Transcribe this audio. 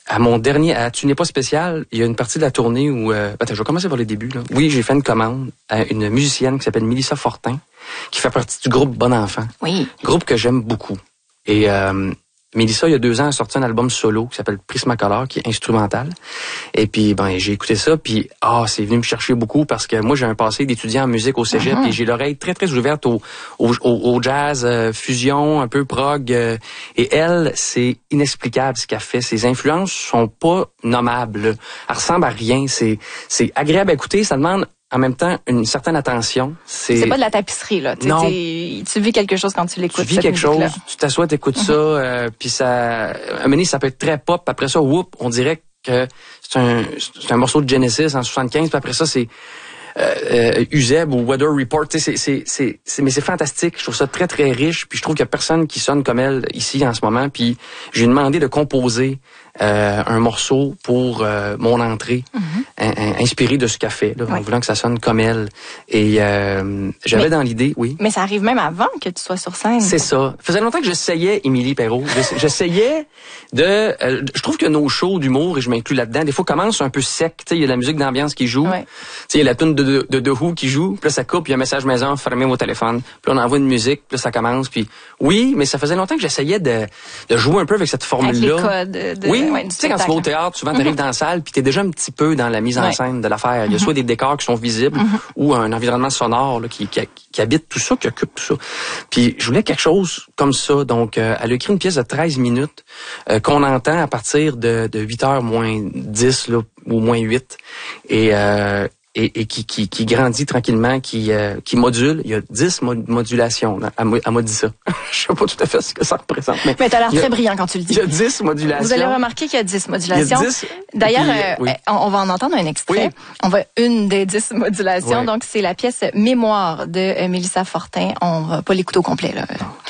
à Tu n'es pas spécial, il y a une partie de la tournée où... Attends, je vais commencer par les débuts. Là. Oui, j'ai fait une commande à une musicienne qui s'appelle Mélissa Fortin, qui fait partie du groupe Bon Enfant. Oui. Groupe que j'aime beaucoup. Et Mélissa, il y a 2 ans, a sorti un album solo qui s'appelle Prismacolor, qui est instrumental. Et puis, j'ai écouté ça, puis c'est venu me chercher beaucoup parce que moi, j'ai un passé d'étudiant en musique au cégep et j'ai l'oreille très, très ouverte au jazz, fusion, un peu prog. Et elle, c'est inexplicable ce qu'elle fait. Ses influences sont pas nommables. Là. Elle ressemble à rien. C'est agréable à écouter. Ça demande en même temps une certaine attention. C'est pas de la tapisserie, là. Non. Tu vis quelque chose quand tu l'écoutes. Tu vis quelque chose, tu t'assois, t'écoutes ça, puis ça... À un moment donné, ça peut être très pop, après ça, on dirait que c'est un morceau de Genesis en 75, puis après ça, c'est Uzeb ou Weather Report, mais c'est fantastique. Je trouve ça très, très riche, puis je trouve qu'il y a personne qui sonne comme elle ici en ce moment, puis j'ai demandé de composer un morceau pour mon entrée, inspiré de ce qu'elle fait, là, en voulant que ça sonne comme elle. Et j'avais dans l'idée, oui. Mais ça arrive même avant que tu sois sur scène. C'est ça. Ça faisait longtemps que j'essayais, Émilie Perrault. J'essayais de... je trouve que nos shows d'humour, et je m'inclus là-dedans, des fois commencent un peu sec. Tu sais, il y a de la musique d'ambiance qui joue. Ouais. Tu sais, il y a la tune de The Who qui joue. Puis là, ça coupe, il y a un message maison, fermez vos téléphones. Puis là, on envoie une musique, puis là, ça commence. Puis oui, mais ça faisait longtemps que j'essayais de jouer un peu avec cette formule-là. Avec les codes oui, tu sais, quand tu vas au théâtre, souvent, tu arrives dans la salle, puis tu es déjà un petit peu dans la mise en scène de l'affaire. Il y a soit des décors qui sont visibles ou un environnement sonore là, qui habite tout ça, qui occupe tout ça. Puis je voulais quelque chose comme ça. Donc, elle a écrit une pièce de 13 minutes qu'on entend à partir de 8h moins 10 là, ou moins 8. Et qui grandit tranquillement, qui module. Il y a 10 modulations. Elle m'a dit ça. Je sais pas tout à fait ce que ça représente. Mais t'as l'air très brillant quand tu le dis. Il y a 10 modulations. Vous allez remarquer qu'il y a 10 modulations. Il y a 10. D'ailleurs, on va en entendre un extrait. Oui. On va une des 10 modulations. Oui. Donc, c'est la pièce Mémoire de Mélissa Fortin. On va pas l'écouter au complet, là.